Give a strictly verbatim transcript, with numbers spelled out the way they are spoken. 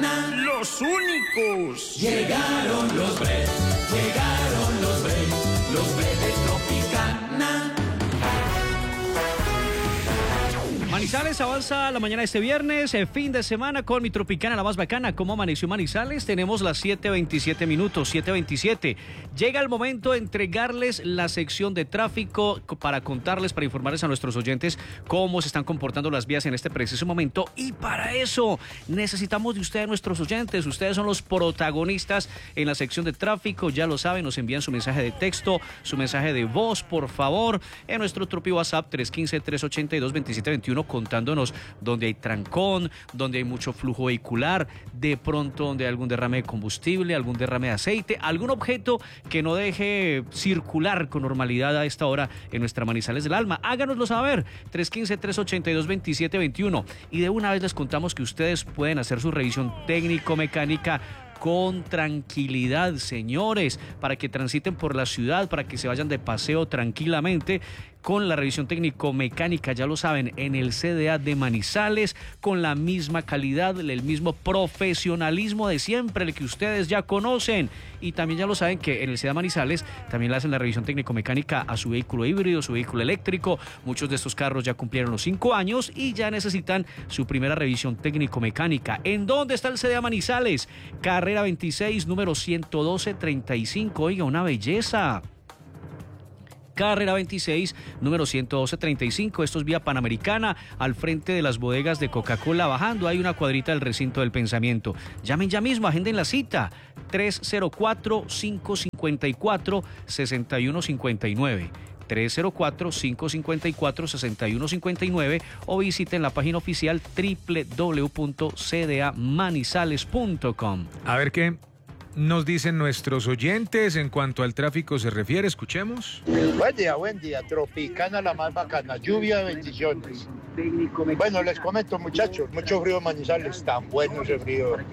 Tropicana. ¡Los únicos! Llegaron los Bre, llegaron los Bre, los Bre de Tropicana. Manizales avanza la mañana de este viernes, eh, fin de semana con mi Tropicana, la más bacana. ¿Cómo amaneció Manizales? Tenemos las siete veintisiete minutos, siete veintisiete. Llega el momento de entregarles la sección de tráfico para contarles, para informarles a nuestros oyentes cómo se están comportando las vías en este preciso momento. Y para eso necesitamos de ustedes, nuestros oyentes. Ustedes son los protagonistas en la sección de tráfico. Ya lo saben, nos envían su mensaje de texto, su mensaje de voz, por favor, en nuestro Tropi WhatsApp tres uno cinco, tres ocho dos, dos siete dos uno, contándonos dónde hay trancón, dónde hay mucho flujo vehicular, de pronto donde hay algún derrame de combustible, algún derrame de aceite, algún objeto que no deje circular con normalidad a esta hora en nuestra Manizales del Alma. Háganoslo saber, tres uno cinco, tres ocho dos, dos siete dos uno. Y de una vez les contamos que ustedes pueden hacer su revisión técnico-mecánica con tranquilidad, señores, para que transiten por la ciudad, para que se vayan de paseo tranquilamente, con la revisión técnico-mecánica, ya lo saben, en el C D A de Manizales, con la misma calidad, el mismo profesionalismo de siempre, el que ustedes ya conocen. Y también ya lo saben que en el C D A Manizales también le hacen la revisión técnico-mecánica a su vehículo híbrido, su vehículo eléctrico. Muchos de estos carros ya cumplieron los cinco años y ya necesitan su primera revisión técnico-mecánica. ¿En dónde está el C D A Manizales? Carrera veintiséis, número ciento doce treinta y cinco. Oiga, una belleza. Carrera veintiséis, número ciento doce treinta y cinco. Esto es vía Panamericana, al frente de las bodegas de Coca-Cola. Bajando hay una cuadrita del recinto del pensamiento. Llamen ya mismo, agenden la cita. tres cero cuatro, cinco cinco cuatro, seis uno cinco nueve. tres cero cuatro, cinco cinco cuatro, seis uno cinco nueve o visiten la página oficial doble u doble u doble u punto c d a manizales punto com. A ver qué nos dicen nuestros oyentes en cuanto al tráfico se refiere. Escuchemos. Buen día, buen día. Tropicana, la más bacana. Lluvia de bendiciones. Bueno, les comento, muchachos, mucho frío en Manizales. Tan bueno ese frío.